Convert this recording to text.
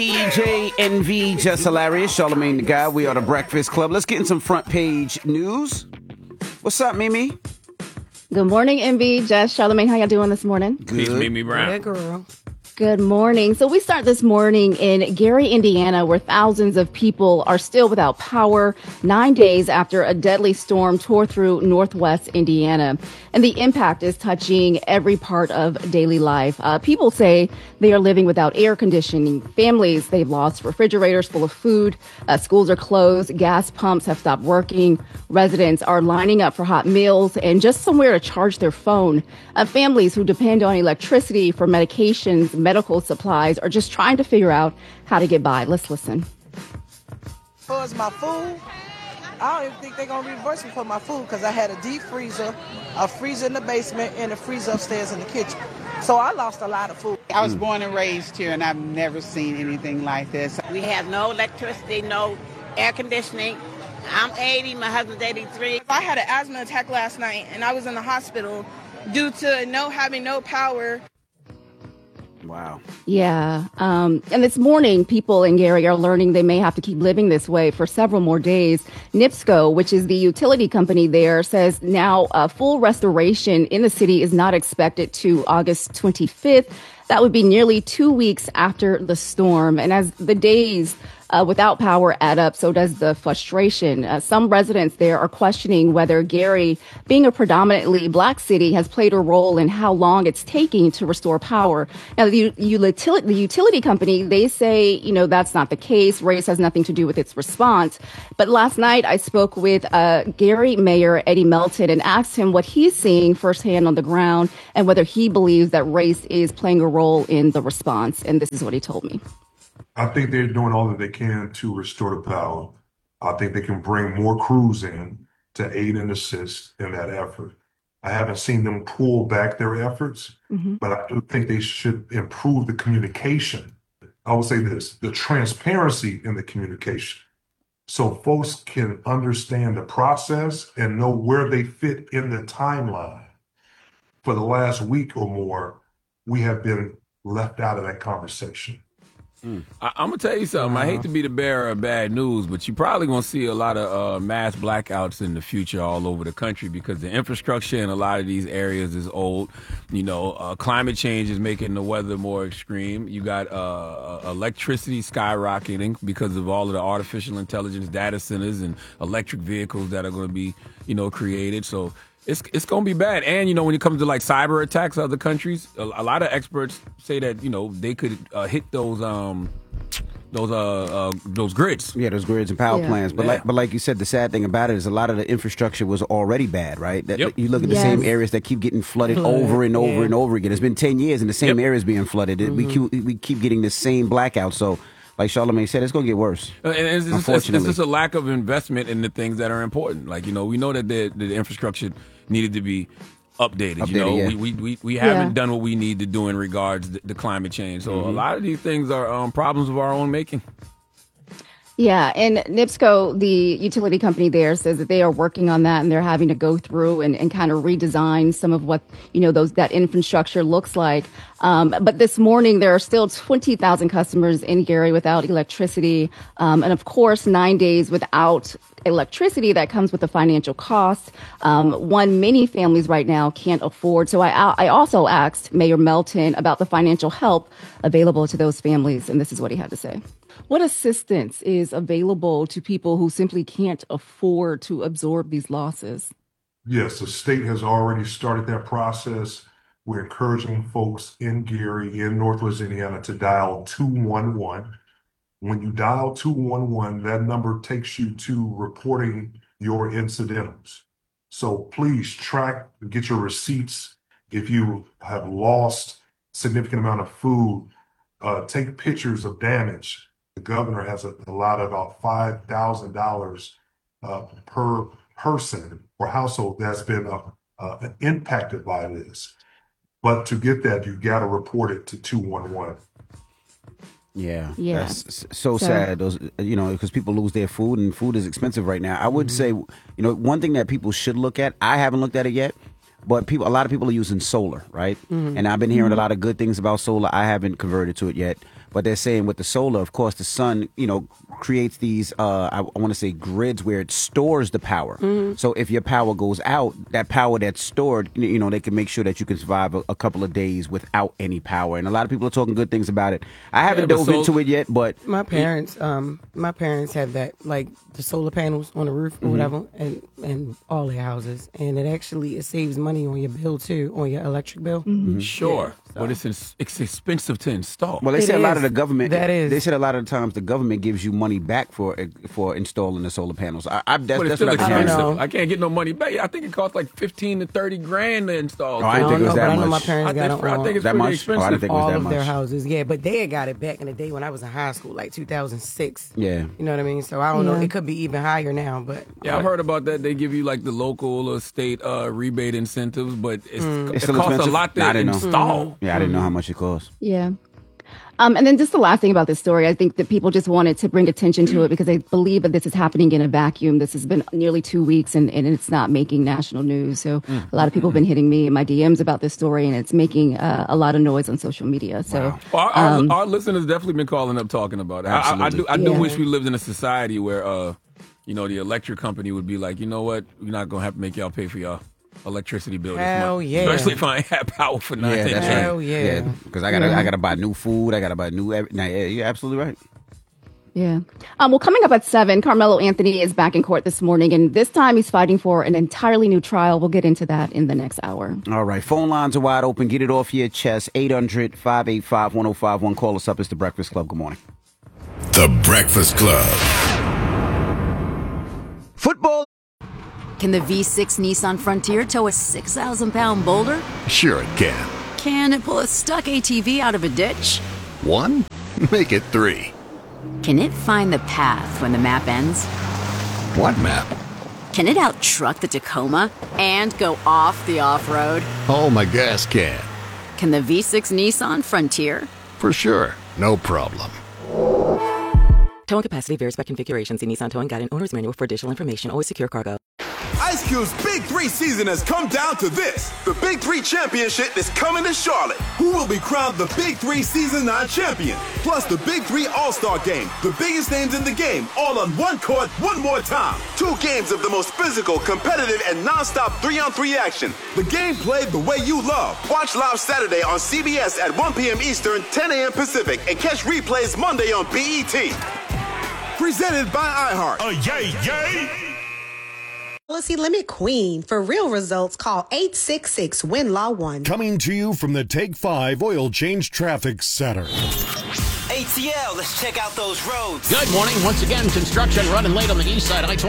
EJ NV, Just Hilarious, Charlamagne the Guy. We are the Breakfast Club. Let's get in some front page news. What's up, Mimi? Good morning, MV. Jess, Charlamagne, how y'all doing this morning? Good. Peace, Mimi Brown. Yeah, girl. Good morning. So we start this morning in Gary, Indiana, where thousands of people are still without power 9 days after a deadly storm tore through northwest Indiana. And the impact is touching every part of daily life. People say they are living without air conditioning. Families, they've lost refrigerators full of food. Schools are closed. Gas pumps have stopped working. Residents are lining up for hot meals and just somewhere to charge their phone. Families who depend on electricity for medications, medical supplies, are just trying to figure out how to get by. Let's listen. As far as my food, I don't even think they're going to reimburse me for my food because I had a deep freezer, a freezer in the basement, and a freezer upstairs in the kitchen. So I lost a lot of food. I was born and raised here, and I've never seen anything like this. We have no electricity, no air conditioning. I'm 80, my husband's 83. I had an asthma attack last night, and I was in the hospital due to having no power. Wow. Yeah. And this morning, people in Gary are learning they may have to keep living this way for several more days. NIPSCO, which is the utility company there, says now full restoration in the city is not expected to August 25th. That would be nearly 2 weeks after the storm. And as the days without power add up, so does the frustration. Some residents there are questioning whether Gary, being a predominantly black city, has played a role in how long it's taking to restore power. Now, the utility company, they say, that's not the case. Race has nothing to do with its response. But last night, I spoke with Gary Mayor Eddie Melton and asked him what he's seeing firsthand on the ground and whether he believes that race is playing a role in the response. And this is what he told me. I think they're doing all that they can to restore the power. I think they can bring more crews in to aid and assist in that effort. I haven't seen them pull back their efforts, but I do think they should improve the communication. I will say this, the transparency in the communication, so folks can understand the process and know where they fit in the timeline. For the last week or more, we have been left out of that conversation. I'm going to tell you something. I hate to be the bearer of bad news, but you're probably going to see a lot of mass blackouts in the future all over the country because the infrastructure in a lot of these areas is old. Climate change is making the weather more extreme. You got electricity skyrocketing because of all of the artificial intelligence data centers and electric vehicles that are going to be, created. So it's going to be bad. And, when it comes to like cyber attacks other countries, a lot of experts say that, they could hit those grids. Yeah, those grids and power plants. But like you said, the sad thing about it is a lot of the infrastructure was already bad, right? You look at the same areas that keep getting flooded over and over and over again. It's been 10 years and the same areas being flooded. We keep getting the same blackout. So like Charlamagne said, it's going to get worse. And it's just a lack of investment in the things that are important. Like, we know that the infrastructure needed to be updated. We haven't done what we need to do in regards to climate change. So a lot of these things are problems of our own making. Yeah, and NIPSCO, the utility company there, says that they are working on that and they're having to go through and kind of redesign some of what, that infrastructure looks like. But this morning, there are still 20,000 customers in Gary without electricity. And of course, 9 days without electricity, that comes with a financial cost. One many families right now can't afford. So I also asked Mayor Melton about the financial help available to those families. And this is what he had to say. What assistance is available to people who simply can't afford to absorb these losses? Yes, the state has already started that process. We're encouraging folks in Gary, in Northwest Indiana, to dial 211. When you dial 211, that number takes you to reporting your incidentals. So please get your receipts. If you have lost significant amount of food, take pictures of damage. The governor has allotted about $5,000 per person or household that's been impacted by this. But to get that, you got to report it to 211. Yeah. That's so sad. Those, because people lose their food and food is expensive right now. I would say, one thing that people should look at, I haven't looked at it yet, but a lot of people are using solar, right? And I've been hearing a lot of good things about solar. I haven't converted to it yet. But they're saying with the solar, of course, the sun, creates these, I want to say grids where it stores the power. Mm-hmm. So if your power goes out, that power that's stored, they can make sure that you can survive a couple of days without any power. And a lot of people are talking good things about it. I haven't dove into it yet, but my parents have that, like the solar panels on the roof or whatever, and all their houses, and it saves money on your bill too, on your electric bill. Mm-hmm. Sure, but it's expensive to install. Well, they said a lot of the government. They said a lot of the times the government gives you money back for installing the solar panels. But it's still expensive. I can't get no money back. I think it costs like $15,000 to $30,000 to install. Oh, I didn't think it was that much. I know my parents I think it's that pretty much. expensive. I didn't think it was that all of much. Their houses, yeah, but they had got it back in the day when I was in high school, like 2006. Yeah, you know what I mean. So I don't know. It could be even higher now, but yeah, I've heard about that. They give you like the local or state rebate incentives, but it costs a lot to install. Yeah, I didn't know how much it costs. Yeah. And then just the last thing about this story, I think that people just wanted to bring attention to it because they believe that this is happening in a vacuum. This has been nearly 2 weeks and it's not making national news. So a lot of people have been hitting me in my DMs about this story, and it's making a lot of noise on social media. So our listeners definitely been calling up talking about it. I do wish we lived in a society where, the electric company would be like, you know what, we're not going to have to make y'all pay for y'all electricity bill this month. Yeah. Especially if I ain't have power for nothing. Yeah, that's Hell right. yeah. Because I gotta buy new food. I gotta buy new. You're absolutely right. Yeah. Well, coming up at 7, Carmelo Anthony is back in court this morning, and this time he's fighting for an entirely new trial. We'll get into that in the next hour. All right. Phone lines are wide open. Get it off your chest. 800-585-1051. Call us up. It's The Breakfast Club. Good morning. The Breakfast Club. Football. Can the V6 Nissan Frontier tow a 6,000-pound boulder? Sure it can. Can it pull a stuck ATV out of a ditch? 1? Make it 3. Can it find the path when the map ends? What map? Can it out-truck the Tacoma and go off the off-road? Oh, my gas can. Can the V6 Nissan Frontier? For sure. No problem. Towing capacity varies by configuration. See Nissan Towing Guide and Owner's Manual for additional information. Always secure cargo. Ice Cube's Big 3 season has come down to this. The Big 3 Championship is coming to Charlotte. Who will be crowned the Big 3 Season 9 champion? Plus the Big 3 All-Star Game. The biggest names in the game, all on one court, one more time. 2 games of the most physical, competitive, and non-stop 3-on-3 action. The game played the way you love. Watch live Saturday on CBS at 1 p.m. Eastern, 10 a.m. Pacific, and catch replays Monday on BET. Presented by iHeart. Yay! Policy Limit Queen. For real results, call 866-WIN-LAW-1. Coming to you from the Take 5 Oil Change Traffic Center. ATL, let's check out those roads. Good morning. Once again, construction running late on the east side. I-20